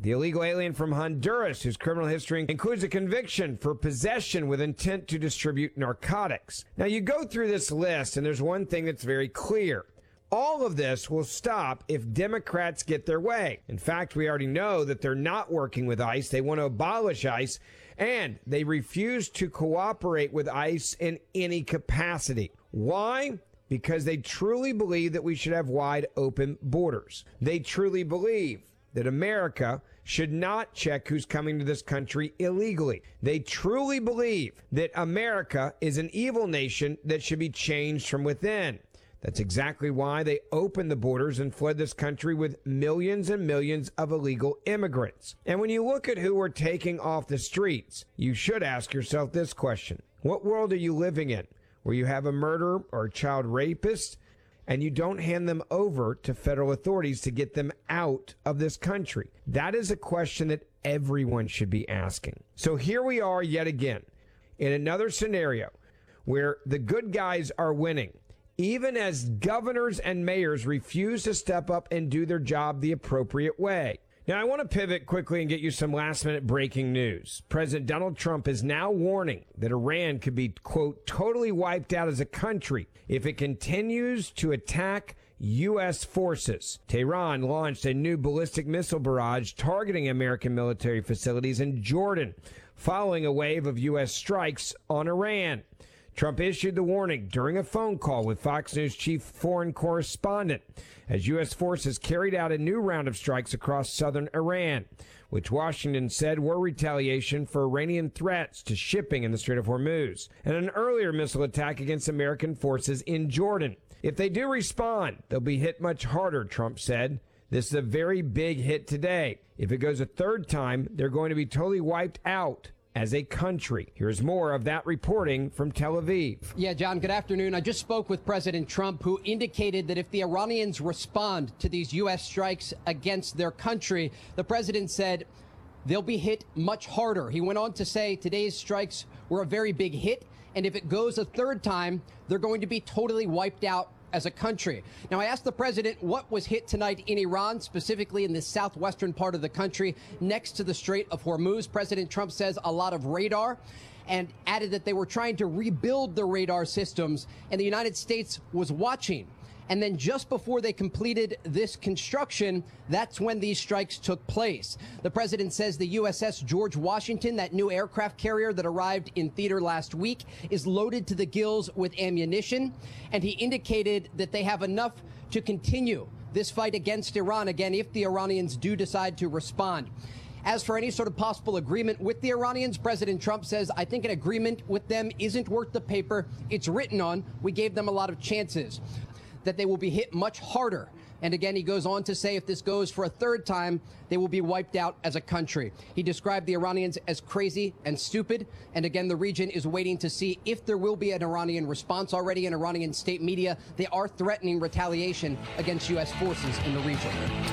the illegal alien from Honduras, whose criminal history includes a conviction for possession with intent to distribute narcotics. Now, you go through this list, and there's one thing that's very clear. All of this will stop if Democrats get their way. In fact, we already know that they're not working with ICE. They want to abolish ICE, and they refuse to cooperate with ICE in any capacity. Why? Because they truly believe that we should have wide open borders. They truly believe that America should not check who's coming to this country illegally. They truly believe that America is an evil nation that should be changed from within. That's exactly why they opened the borders and fled this country with millions and millions of illegal immigrants. And when you look at who we're taking off the streets, you should ask yourself this question. What world are you living in, where you have a murderer or a child rapist and you don't hand them over to federal authorities to get them out of this country? That is a question that everyone should be asking. So here we are yet again in another scenario where the good guys are winning, even as governors and mayors refuse to step up and do their job the appropriate way. Now, I want to pivot quickly and get you some last-minute breaking news. President Donald Trump is now warning that Iran could be, quote, totally wiped out as a country if it continues to attack U.S. forces. Tehran launched a new ballistic missile barrage targeting American military facilities in Jordan, following a wave of U.S. strikes on Iran. Trump issued the warning during a phone call with Fox News chief foreign correspondent as U.S. forces carried out a new round of strikes across southern Iran, which Washington said were retaliation for Iranian threats to shipping in the Strait of Hormuz and an earlier missile attack against American forces in Jordan. If they do respond, they'll be hit much harder, Trump said. This is a very big hit today. If it goes a third time, they're going to be totally wiped out as a country. Here's more of that reporting from Tel Aviv. Yeah, John, good afternoon. I just spoke with President Trump, who indicated that if the Iranians respond to these U.S. strikes against their country, the president said they'll be hit much harder. He went on to say today's strikes were a very big hit, and if it goes a third time, they're going to be totally wiped out as a country. Now, I asked the president what was hit tonight in Iran, specifically in the southwestern part of the country next to the Strait of Hormuz. President Trump says a lot of radar, and added that they were trying to rebuild the radar systems, and the United States was watching. And then just before they completed this construction, that's when these strikes took place. The president says the USS George Washington, that new aircraft carrier that arrived in theater last week, is loaded to the gills with ammunition. And he indicated that they have enough to continue this fight against Iran again if the Iranians do decide to respond. As for any sort of possible agreement with the Iranians, President Trump says, I think an agreement with them isn't worth the paper it's written on. We gave them a lot of chances. That they will be hit much harder. And again, he goes on to say if this goes for a third time, they will be wiped out as a country. He described the Iranians as crazy and stupid. And again, the region is waiting to see if there will be an Iranian response. Already in Iranian state media, they are threatening retaliation against U.S. forces in the region.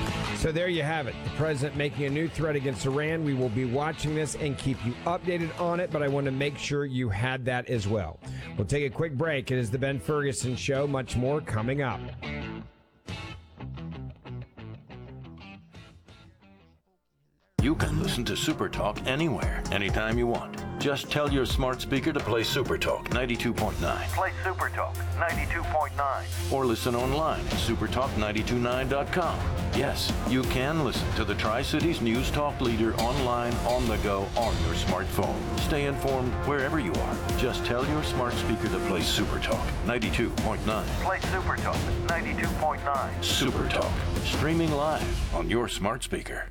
So there you have it. The president making a new threat against Iran. We will be watching this and keep you updated on it, but I want to make sure you had that as well. We'll take a quick break. It is the Ben Ferguson Show. Much more coming up. You can listen to Super Talk anywhere, anytime you want. Just tell your smart speaker to play Super Talk 92.9. Play Super Talk 92.9. Or listen online at supertalk929.com. Yes, you can listen to the Tri-Cities News Talk leader online, on the go, on your smartphone. Stay informed wherever you are. Just tell your smart speaker to play Super Talk 92.9. Play Super Talk 92.9. Super Talk, streaming live on your smart speaker.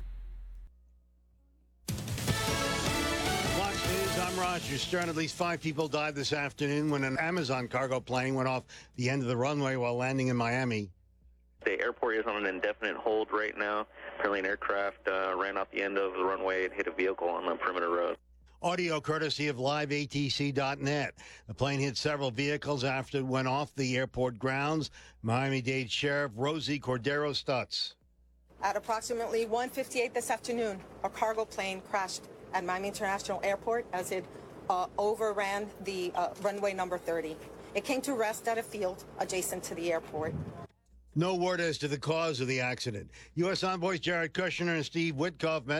I'm Roger Stern. At least 5 people died this afternoon when an Amazon cargo plane went off the end of the runway while landing in Miami. The airport is on an indefinite hold right now. Apparently an aircraft ran off the end of the runway and hit a vehicle on the perimeter road. Audio courtesy of liveatc.net. The plane hit several vehicles after it went off the airport grounds. Miami-Dade Sheriff Rosie Cordero Stutz. At approximately 1:58 this afternoon, a cargo plane crashed at Miami International Airport as it overran the runway number 30. It came to rest at a field adjacent to the airport. No word as to the cause of the accident. U.S. envoys Jared Kushner and Steve Witkoff met